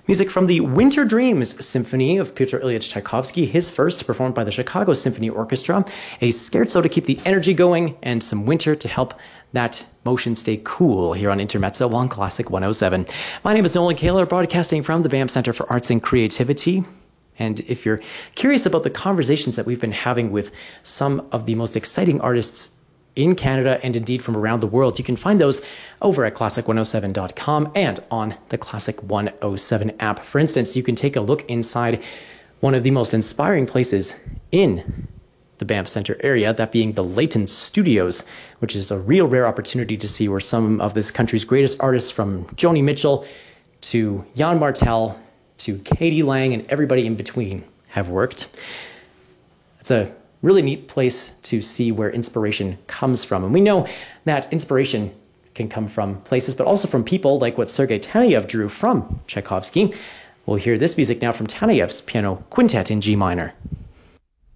Music from the Winter Dreams Symphony of Pyotr Ilyich Tchaikovsky, his first, performed by the Chicago Symphony Orchestra. A scherzo to keep the energy going and some winter to help that motion stay cool here on Intermezzo on Classic 107. My name is Nolan Kaler, broadcasting from the BAM Center for Arts and Creativity. And if you're curious about the conversations that we've been having with some of the most exciting artists in Canada and indeed from around the world, you can find those over at classic107.com and on the Classic 107 app. For instance, you can take a look inside one of the most inspiring places in the Banff Centre area, that being the Leighton Studios, which is a real rare opportunity to see where some of this country's greatest artists, from Joni Mitchell to Jan Martel to Katie Lang and everybody in between, have worked. It's a really neat place to see where inspiration comes from. And we know that inspiration can come from places, but also from people, like what Sergei Taneyev drew from Tchaikovsky. We'll hear this music now from Taneyev's Piano Quintet in G minor.